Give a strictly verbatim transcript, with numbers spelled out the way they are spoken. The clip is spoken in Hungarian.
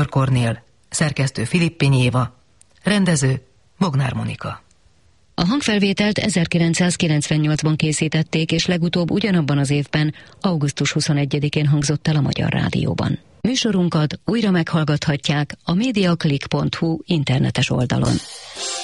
Kornél, szerkesztő Filippini Éva, rendező Bognár Monika. A hangfelvételt ezerkilencszázkilencvennyolcban készítették, és legutóbb ugyanabban az évben, augusztus huszonegyedikén hangzott el a Magyar Rádióban. Műsorunkat újra meghallgathatják a mediaclick pont hu internetes oldalon.